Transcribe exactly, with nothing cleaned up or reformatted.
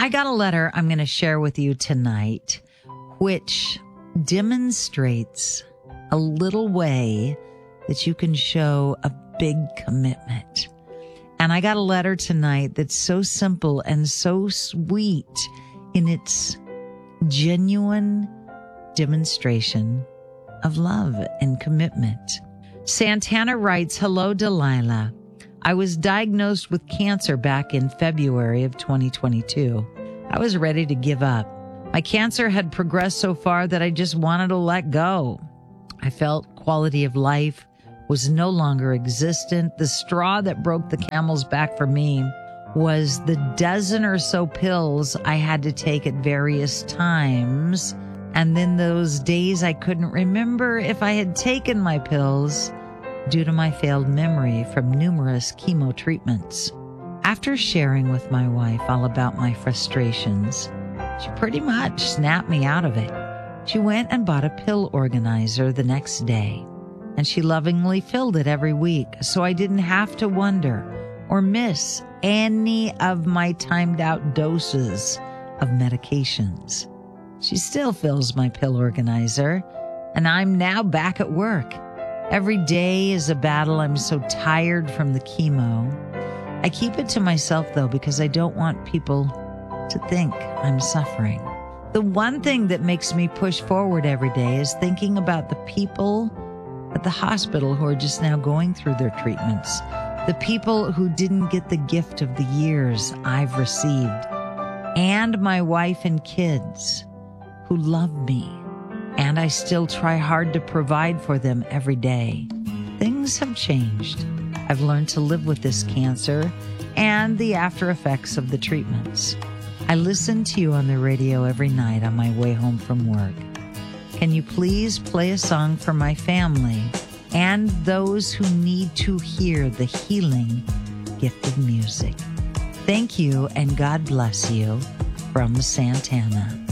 I got a letter I'm going to share with you tonight, which demonstrates a little way that you can show a big commitment. And I got a letter tonight that's so simple and so sweet in its genuine demonstration of love and commitment. Santana writes, "Hello, Delilah. I was diagnosed with cancer back in February of twenty twenty-two. I was ready to give up. My cancer had progressed so far that I just wanted to let go. I felt quality of life was no longer existent. The straw that broke the camel's back for me was the dozen or so pills I had to take at various times. And then those days I couldn't remember if I had taken my pills due to my failed memory from numerous chemo treatments. After sharing with my wife all about my frustrations, she pretty much snapped me out of it. She went and bought a pill organizer the next day, and she lovingly filled it every week so I didn't have to wonder or miss any of my timed out doses of medications. She still fills my pill organizer, and I'm now back at work. Every day is a battle. I'm so tired from the chemo. I keep it to myself, though, because I don't want people to think I'm suffering. The one thing that makes me push forward every day is thinking about the people at the hospital who are just now going through their treatments, the people who didn't get the gift of the years I've received, and my wife and kids who love me, and I still try hard to provide for them every day. Things have changed. I've learned to live with this cancer and the after effects of the treatments. I listen to you on the radio every night on my way home from work. Can you please play a song for my family and those who need to hear the healing gift of music? Thank you, and God bless you, from Santana."